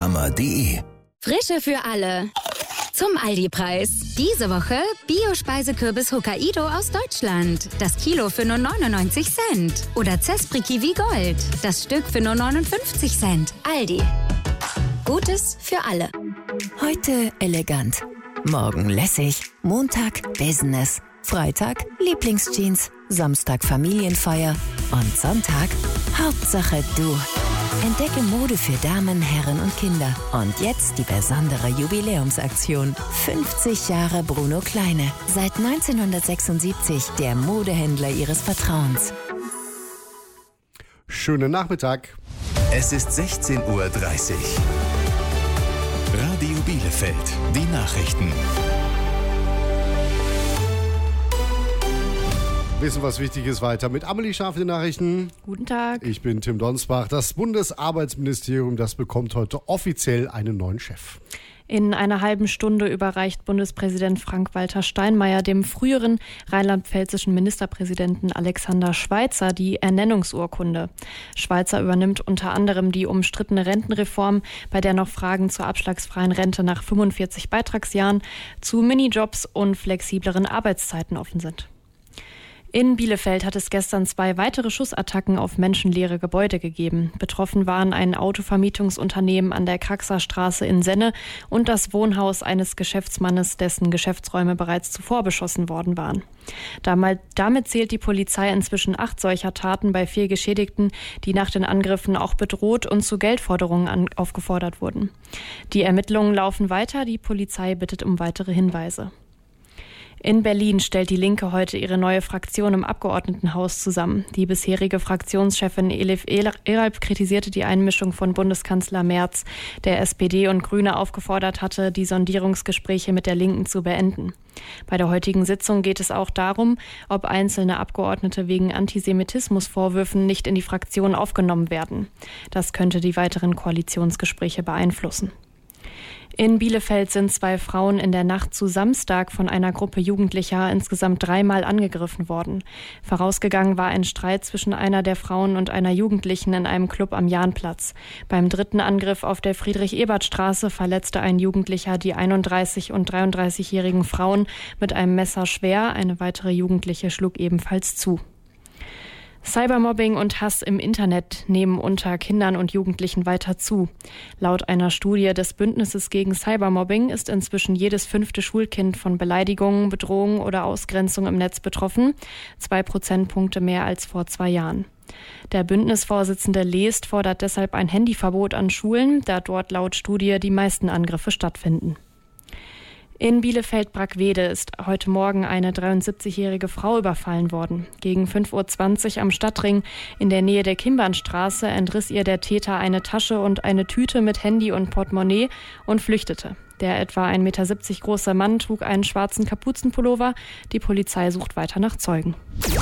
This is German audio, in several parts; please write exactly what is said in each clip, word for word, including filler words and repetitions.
mama punkt de. Frische für alle. Zum Aldi-Preis. Diese Woche Bio-Speisekürbis Hokkaido aus Deutschland. Das Kilo für nur neunundneunzig Cent. Oder Zespri Kiwi Gold. Das Stück für nur neunundfünfzig Cent. Aldi. Gutes für alle. Heute elegant. Morgen lässig. Montag Business. Freitag Lieblingsjeans. Samstag Familienfeier. Und Sonntag Hauptsache du. Entdecke Mode für Damen, Herren und Kinder. Und jetzt die besondere Jubiläumsaktion. fünfzig Jahre Bruno Kleine. Seit neunzehnhundertsechsundsiebzig der Modehändler Ihres Vertrauens. Schönen Nachmittag. Es ist sechzehn Uhr dreißig. Radio Bielefeld, die Nachrichten. Wissen, was wichtig ist, weiter mit Amelie Scharf in den Nachrichten. Guten Tag. Ich bin Tim Donsbach. Das Bundesarbeitsministerium, das bekommt heute offiziell einen neuen Chef. In einer halben Stunde überreicht Bundespräsident Frank-Walter Steinmeier dem früheren rheinland-pfälzischen Ministerpräsidenten Alexander Schweitzer die Ernennungsurkunde. Schweitzer übernimmt unter anderem die umstrittene Rentenreform, bei der noch Fragen zur abschlagsfreien Rente nach fünfundvierzig Beitragsjahren, zu Minijobs und flexibleren Arbeitszeiten offen sind. In Bielefeld hat es gestern zwei weitere Schussattacken auf menschenleere Gebäude gegeben. Betroffen waren ein Autovermietungsunternehmen an der Kraxer Straße in Senne und das Wohnhaus eines Geschäftsmannes, dessen Geschäftsräume bereits zuvor beschossen worden waren. Damit zählt die Polizei inzwischen acht solcher Taten bei vier Geschädigten, die nach den Angriffen auch bedroht und zu Geldforderungen aufgefordert wurden. Die Ermittlungen laufen weiter, die Polizei bittet um weitere Hinweise. In Berlin stellt die Linke heute ihre neue Fraktion im Abgeordnetenhaus zusammen. Die bisherige Fraktionschefin Elif Eralp kritisierte die Einmischung von Bundeskanzler Merz, der S P D und Grüne aufgefordert hatte, die Sondierungsgespräche mit der Linken zu beenden. Bei der heutigen Sitzung geht es auch darum, ob einzelne Abgeordnete wegen Antisemitismusvorwürfen nicht in die Fraktion aufgenommen werden. Das könnte die weiteren Koalitionsgespräche beeinflussen. In Bielefeld sind zwei Frauen in der Nacht zu Samstag von einer Gruppe Jugendlicher insgesamt dreimal angegriffen worden. Vorausgegangen war ein Streit zwischen einer der Frauen und einer Jugendlichen in einem Club am Jahnplatz. Beim dritten Angriff auf der Friedrich-Ebert-Straße verletzte ein Jugendlicher die einunddreißig- und dreiunddreißigjährigen Frauen mit einem Messer schwer. Eine weitere Jugendliche schlug ebenfalls zu. Cybermobbing und Hass im Internet nehmen unter Kindern und Jugendlichen weiter zu. Laut einer Studie des Bündnisses gegen Cybermobbing ist inzwischen jedes fünfte Schulkind von Beleidigungen, Bedrohungen oder Ausgrenzung im Netz betroffen, zwei Prozentpunkte mehr als vor zwei Jahren. Der Bündnisvorsitzende Lest fordert deshalb ein Handyverbot an Schulen, da dort laut Studie die meisten Angriffe stattfinden. In Bielefeld-Brackwede ist heute Morgen eine dreiundsiebzigjährige Frau überfallen worden. Gegen fünf Uhr zwanzig am Stadtring in der Nähe der Kimbernstraße entriss ihr der Täter eine Tasche und eine Tüte mit Handy und Portemonnaie und flüchtete. Der etwa ein Meter siebzig große Mann trug einen schwarzen Kapuzenpullover. Die Polizei sucht weiter nach Zeugen.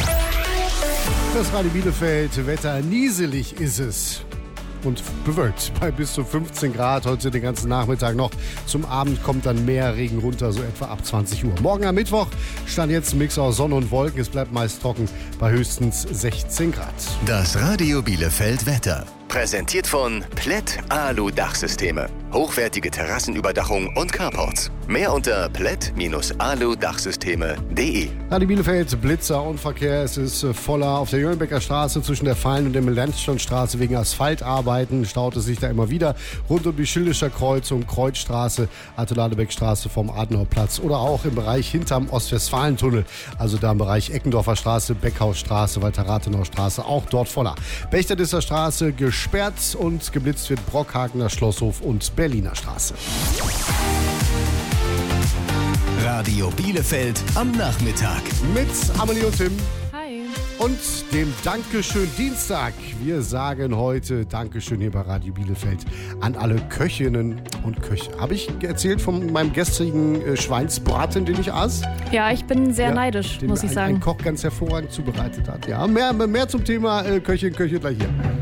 Das Radio Bielefeld, Wetter nieselig ist es. Und bewölkt bei bis zu fünfzehn Grad heute den ganzen Nachmittag noch. Zum Abend kommt dann mehr Regen runter, so etwa ab zwanzig Uhr. Morgen am Mittwoch stand jetzt ein Mix aus Sonne und Wolken. Es bleibt meist trocken bei höchstens sechzehn Grad. Das Radio Bielefeld Wetter. Präsentiert von Plätt Alu Dachsysteme. Hochwertige Terrassenüberdachung und Carports. Mehr unter plätt Alu Dachsysteme punkt de. Radio Bielefeld, Blitzer und Verkehr. Es ist voller auf der Jöllenbecker Straße zwischen der Fallen- und der Melanchthonstraße wegen Asphaltarbeiten. Staut es sich da immer wieder. Rund um die Schildischer Kreuzung, Kreuzstraße, Arthur-Ladebeck-Straße vom Adenauerplatz oder auch im Bereich hinterm Ostwestfalentunnel. Also da im Bereich Eckendorfer Straße, Beckhausstraße, Walter-Rathenau-Straße, auch dort voller. Bechterdisser Straße gesperrt und geblitzt wird Brockhagener Schlosshof und Berliner Straße. Radio Bielefeld am Nachmittag. Mit Amelie und Tim. Hi. Und dem Dankeschön Dienstag. Wir sagen heute Dankeschön hier bei Radio Bielefeld an alle Köchinnen und Köche. Habe ich erzählt von meinem gestrigen äh, Schweinsbraten, den ich aß? Ja, ich bin sehr ja, neidisch, den muss ich ein, sagen. ein Koch ganz hervorragend zubereitet hat. Ja, mehr, mehr zum Thema äh, Köchin, Köche gleich hier.